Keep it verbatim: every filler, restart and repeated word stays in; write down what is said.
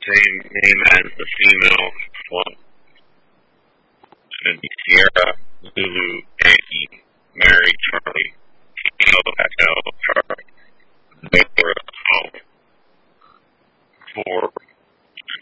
same name as the female one. It's going to be Sierra Zulu Yankee Mary